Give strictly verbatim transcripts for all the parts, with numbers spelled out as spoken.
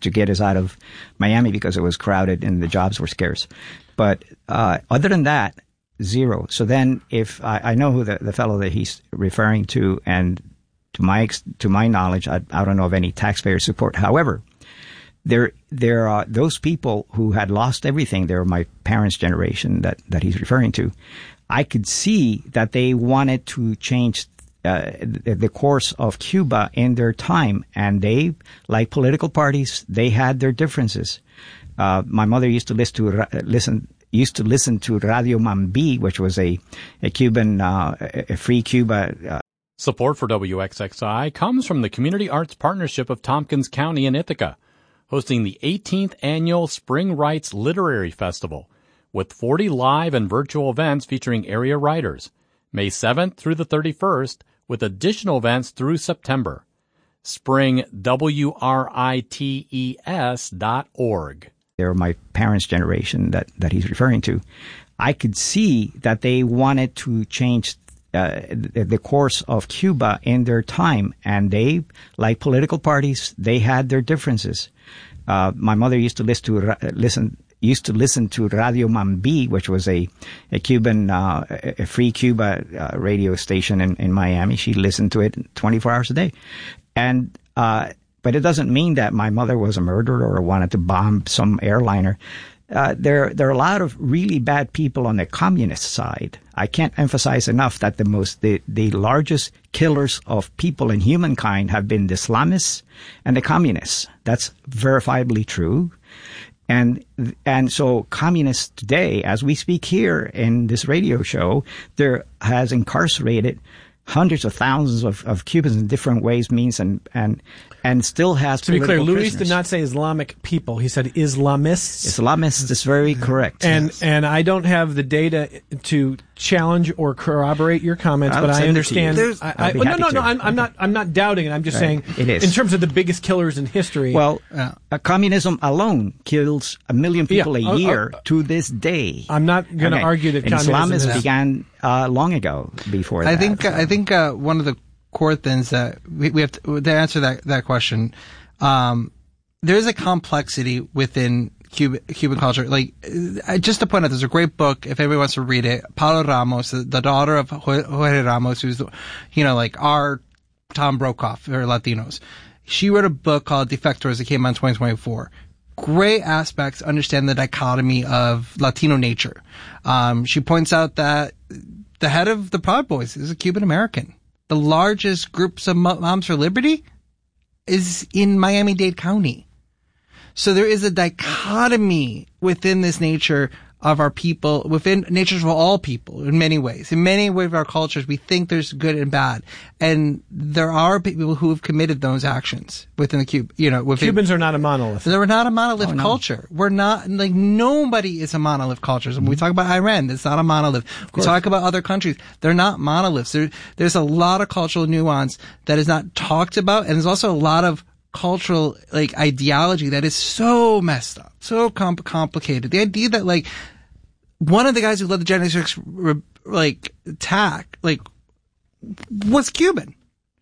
to get us out of Miami because it was crowded and the jobs were scarce. But uh, other than that, zero. So then if I, I know who the, the fellow that he's referring to, and to my to my knowledge, I, I don't know of any taxpayer support. However, there there are those people who had lost everything. They were my parents' generation that, that he's referring to. I could see that they wanted to change Uh, the, the course of Cuba in their time, and they, like political parties, they had their differences. Uh, my mother used to listen to uh, listen used to listen to Radio Mambi, which was a a Cuban uh, a free Cuba. Uh, Support for W X X I comes from the Community Arts Partnership of Tompkins County in Ithaca, hosting the eighteenth annual Spring Writes Literary Festival with forty live and virtual events featuring area writers, May seventh through the thirty-first. With additional events through September. Spring W R I T E S dot org. They were my parents' generation that, that he's referring to. I could see that they wanted to change uh, the, the course of Cuba in their time, and they, like political parties, they had their differences. Uh, my mother used to listen to uh, listen. used to listen to Radio Mambi, which was a, a Cuban, uh, a free Cuba uh, radio station in, in Miami. She listened to it twenty-four hours a day. And, uh, but it doesn't mean that my mother was a murderer or wanted to bomb some airliner. Uh, there, there are a lot of really bad people on the communist side. I can't emphasize enough that the most, the, the largest killers of people in humankind have been the Islamists and the communists. That's verifiably true. And and so communists today, as we speak here in this radio show, there has incarcerated hundreds of thousands of, of Cubans in different ways, means, and and and still has to be clear, Luis prisoners. did not say Islamic people. He said Islamists. Islamists is very correct. And yes. and I don't have the data to challenge or corroborate your comments, I'll but I understand. I, I, no, no, no. I'm, I'm not. I'm not doubting it. I'm just right. saying. It is. In terms of the biggest killers in history. Well, uh, uh, communism alone kills a million people yeah, a uh, year uh, to this day. I'm not going to okay. argue that and communism Islamists is, began uh, long ago. Before I that, think. so. I think uh, one of the core things that we, we have to, to answer that that question. Um, there is a complexity within Cuban, Cuban culture. Like, uh, just to point out, there's a great book, if anybody wants to read it, Paula Ramos, the daughter of Jorge Ramos, who's, the, you know, like our Tom Brokaw for Latinos. She wrote a book called Defectors that came out in twenty twenty-four. Great aspects to understand the dichotomy of Latino nature. Um, she points out that the head of the Proud Boys is a Cuban American. The largest groups of Moms for Liberty is in Miami-Dade County. So there is a dichotomy within this nature of our people, within natures of all people in many ways. In many ways of our cultures, we think there's good and bad. And there are people who have committed those actions within the Cube, you know, within, Cubans are not a monolith. They're not a monolith oh, no. culture. We're not, like, nobody is a monolith culture. When mm-hmm. we talk about Iran, it's not a monolith. We talk about other countries. They're not monoliths. There, there's a lot of cultural nuance that is not talked about. And there's also a lot of cultural, like, ideology that is so messed up, so com- complicated. The idea that, like, one of the guys who led the January sixth, like, attack, like, was Cuban.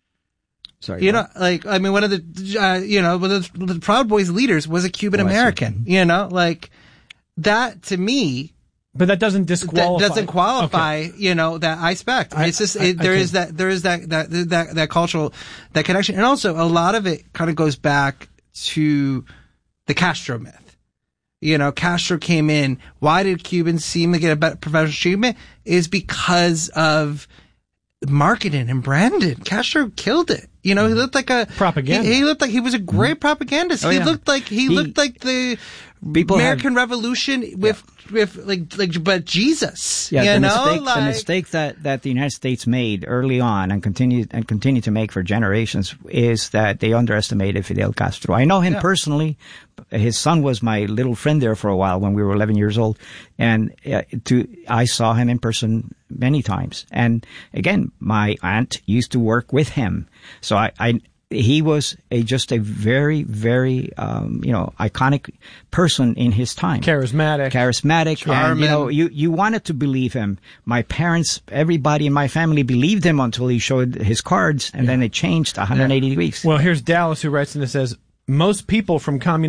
Sorry. You know, like, I mean, one of the, uh, you know, one of the, the Proud Boys leaders was a Cuban American. You know, like, that to me. But that doesn't disqualify. That doesn't qualify, okay. you know, that aspect. I, it's just, I, it, there I is that, there is that, that, that, that cultural, that connection. And also, a lot of it kind of goes back to the Castro myth. You know, Castro came in. Why did Cubans seem to get a better professional treatment? Is because of marketing and branding. Castro killed it. You know, he looked like a propaganda. He, he looked like he was a great propagandist. Oh, he yeah. looked like he, he looked like the American have, Revolution with yeah. with like like but Jesus. Yeah, you the know, mistake, like, the mistake that, that the United States made early on and continue and continue to make for generations is that they underestimated Fidel Castro. I know him yeah. personally. His son was my little friend there for a while when we were eleven years old, and uh, to I saw him in person many times. And again, my aunt used to work with him, so I. I He was a just a very, very, um, you know, iconic person in his time. Charismatic. Charismatic. And, you know, you, you wanted to believe him. My parents, everybody in my family believed him until he showed his cards, and yeah. then it changed one hundred eighty yeah. degrees. Well, here's Dallas who writes in and says, most people from communist